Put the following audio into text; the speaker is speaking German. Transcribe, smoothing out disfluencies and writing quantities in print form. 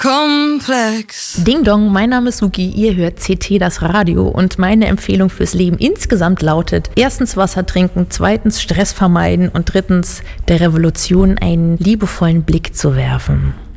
Komplex. Ding Dong, mein Name ist Suki, ihr hört CT das Radio und meine Empfehlung fürs Leben insgesamt lautet: erstens Wasser trinken, zweitens Stress vermeiden und drittens der Revolution einen liebevollen Blick zu werfen.